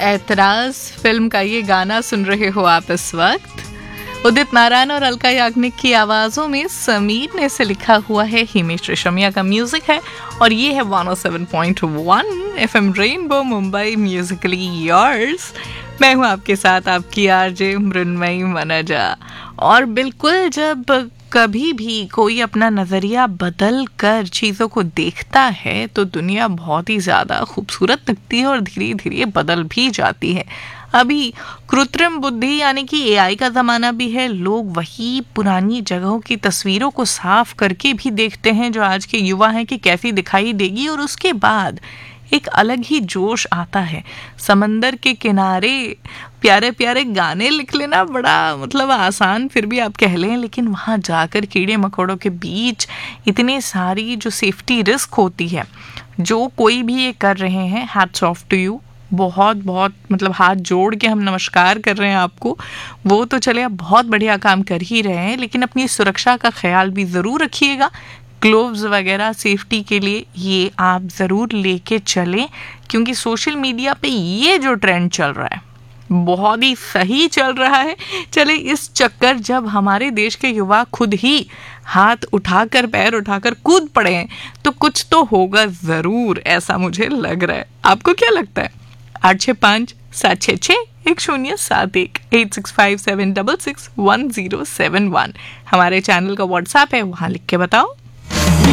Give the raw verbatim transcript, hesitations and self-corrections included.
ऐतराज फिल्म का ये गाना सुन रहे हो आप इस वक्त। उदित नारायण और अलका याग्निक की आवाज़ों में समीर ने इसे लिखा हुआ है, हिमेश रेशमिया का म्यूजिक है और ये है one O seven point one FM rainbow Mumbai, Musically yours. मैं हूँ आपके साथ आपकी आरजे मृण्मयी मनजा। और बिल्कुल जब कभी भी कोई अपना नज़रिया बदल कर चीज़ों को देखता है तो दुनिया बहुत ही ज़्यादा खूबसूरत लगती है और धीरे धीरे बदल भी जाती है। अभी कृत्रिम बुद्धि यानी कि एआई का ज़माना भी है। लोग वही पुरानी जगहों की तस्वीरों को साफ करके भी देखते हैं जो आज के युवा हैं कि कैसी दिखाई देगी, और उसके बाद एक अलग ही जोश आता है। समंदर के किनारे प्यारे प्यारे गाने लिख लेना बड़ा मतलब आसान फिर भी आप कह लें, लेकिन वहाँ जाकर कीड़े मकोड़ों के बीच इतनी सारी जो सेफ्टी रिस्क होती है, जो कोई भी ये कर रहे हैं, हैट्स ऑफ टू यू। बहुत बहुत मतलब हाथ जोड़ के हम नमस्कार कर रहे हैं आपको। वो तो चले आप बहुत बढ़िया काम कर ही रहे हैं, लेकिन अपनी सुरक्षा का ख्याल भी ज़रूर रखिएगा। ग्लोव्स वगैरह सेफ्टी के लिए ये आप ज़रूर लेके चलें, क्योंकि सोशल मीडिया पे ये जो ट्रेंड चल रहा है बहुत ही सही चल रहा है। चले इस चक्कर जब हमारे देश के युवा खुद ही हाथ उठाकर पैर उठाकर कूद पड़े हैं तो कुछ तो होगा ज़रूर, ऐसा मुझे लग रहा है। आपको क्या लगता है? आठ छः पाँच सात छः छः एक शून्य सात एक eight six five seven double six one zero seven one हमारे चैनल का व्हाट्सएप है, वहाँ लिख के बताओ।